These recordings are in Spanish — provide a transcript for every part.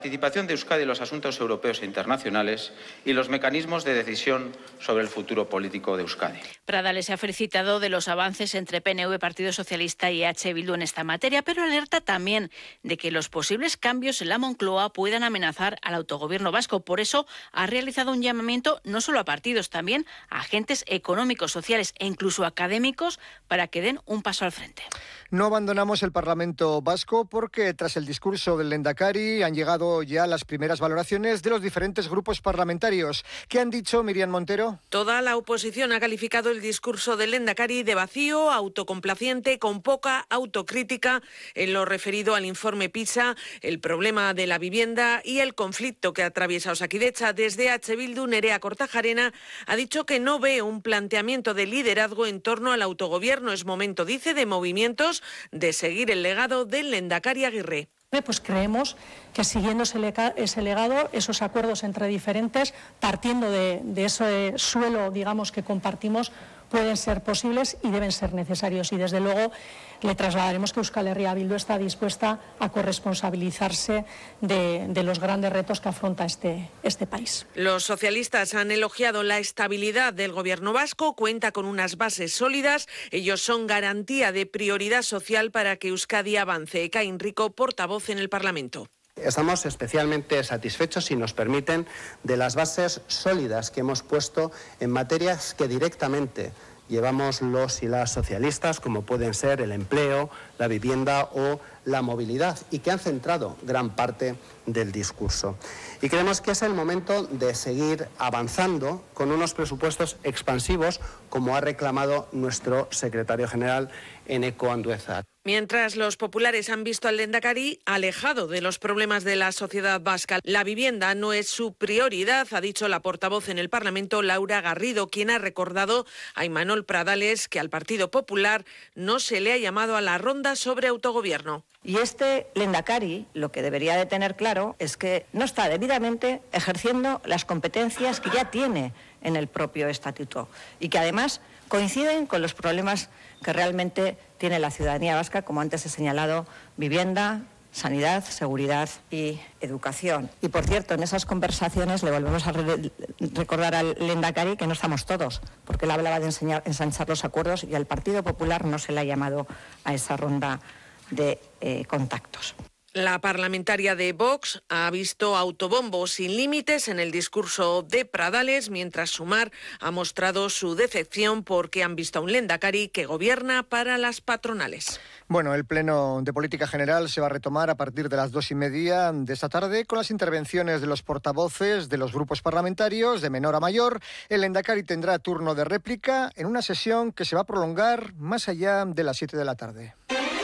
Participación de Euskadi en los asuntos europeos e internacionales y los mecanismos de decisión sobre el futuro político de Euskadi. Pradales se ha felicitado de los avances entre PNV, Partido Socialista y EH Bildu en esta materia, pero alerta también de que los posibles cambios en la Moncloa puedan amenazar al autogobierno vasco. Por eso ha realizado un llamamiento no solo a partidos, también a agentes económicos, sociales e incluso académicos para que den un paso al frente. No abandonamos el Parlamento vasco porque tras el discurso del Lehendakari han llegado ya las primeras valoraciones de los diferentes grupos parlamentarios. ¿Qué han dicho, Miriam Montero? Toda la oposición ha calificado el discurso del Lehendakari de vacío, autocomplaciente, con poca autocrítica en lo referido al informe PISA, el problema de la vivienda y el conflicto que atraviesa Osakidetza. Desde EH Bildu, Nerea Kortajarena ha dicho que no ve un planteamiento de liderazgo en torno al autogobierno. Es momento, dice, de movimientos, de seguir el legado del Lehendakari Aguirre. Pues creemos que siguiendo ese legado, esos acuerdos entre diferentes, partiendo de ese suelo, digamos, que compartimos, pueden ser posibles y deben ser necesarios. Y desde luego le trasladaremos que Euskal Herria Bildu está dispuesta a corresponsabilizarse de los grandes retos que afronta este país. Los socialistas han elogiado la estabilidad del gobierno vasco, cuenta con unas bases sólidas, ellos son garantía de prioridad social para que Euskadi avance. Ekain Rico, portavoz en el Parlamento. Estamos especialmente satisfechos, si nos permiten, de las bases sólidas que hemos puesto en materias que directamente llevamos los y las socialistas, como pueden ser el empleo, la vivienda o la movilidad, y que han centrado gran parte del discurso. Y creemos que es el momento de seguir avanzando con unos presupuestos expansivos, como ha reclamado nuestro secretario general, Eneko Andueza. Mientras los populares han visto al Lehendakari alejado de los problemas de la sociedad vasca, la vivienda no es su prioridad, ha dicho la portavoz en el Parlamento, Laura Garrido, quien ha recordado a Imanol Pradales que al Partido Popular no se le ha llamado a la ronda sobre autogobierno. Y este Lehendakari lo que debería de tener claro es que no está debidamente ejerciendo las competencias que ya tiene en el propio estatuto y que además coinciden con los problemas que realmente tiene la ciudadanía vasca, como antes he señalado, vivienda, sanidad, seguridad y educación. Y por cierto, en esas conversaciones le volvemos a recordar al Lehendakari que no estamos todos, porque él hablaba de ensanchar los acuerdos y al Partido Popular no se le ha llamado a esa ronda de contactos. La parlamentaria de Vox ha visto autobombos sin límites en el discurso de Pradales, mientras Sumar ha mostrado su decepción porque han visto a un Lehendakari que gobierna para las patronales. Bueno, el Pleno de Política General se va a retomar a partir de las 2:30 de esta tarde con las intervenciones de los portavoces de los grupos parlamentarios de menor a mayor. El Lehendakari tendrá turno de réplica en una sesión que se va a prolongar más allá de las 7 de la tarde.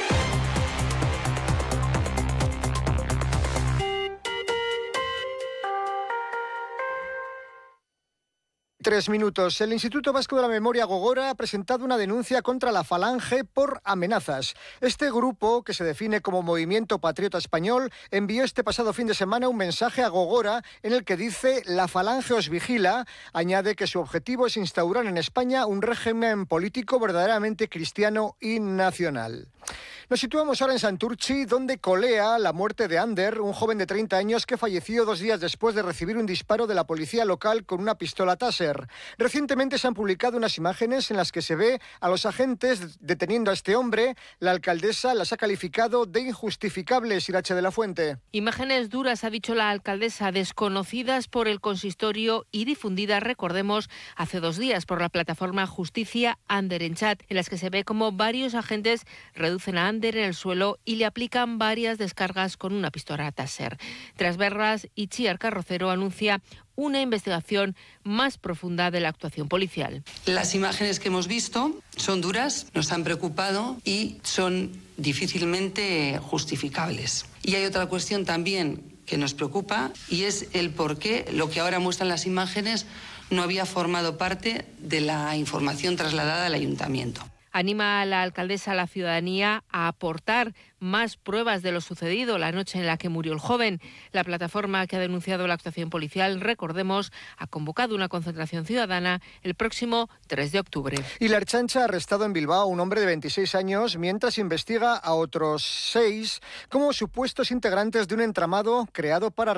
Tres minutos. El Instituto Vasco de la Memoria Gogora ha presentado una denuncia contra la Falange por amenazas. Este grupo, que se define como Movimiento Patriota Español, envió este pasado fin de semana un mensaje a Gogora en el que dice: la Falange os vigila. Añade que su objetivo es instaurar en España un régimen político verdaderamente cristiano y nacional. Nos situamos ahora en Santurtzi, donde colea la muerte de Ander, un joven de 30 años que falleció 2 días después de recibir un disparo de la policía local con una pistola Taser. Recientemente se han publicado unas imágenes en las que se ve a los agentes deteniendo a este hombre. La alcaldesa las ha calificado de injustificables, Irache de la Fuente. Imágenes duras, ha dicho la alcaldesa, desconocidas por el consistorio y difundidas, recordemos, hace 2 días por la plataforma Justicia Ander en Chat, en las que se ve como varios agentes reducen a Ander en el suelo y le aplican varias descargas con una pistola Taser. Tras verlas, Itziar Carrocero anuncia una investigación más profunda de la actuación policial. Las imágenes que hemos visto son duras, nos han preocupado y son difícilmente justificables. Y hay otra cuestión también que nos preocupa y es el por qué lo que ahora muestran las imágenes no había formado parte de la información trasladada al ayuntamiento. Anima a la alcaldesa a la ciudadanía a aportar más pruebas de lo sucedido la noche en la que murió el joven. La plataforma que ha denunciado la actuación policial, recordemos, ha convocado una concentración ciudadana el próximo 3 de octubre. Y la Ertzaintza ha arrestado en Bilbao a un hombre de 26 años mientras investiga a otros 6 como supuestos integrantes de un entramado creado para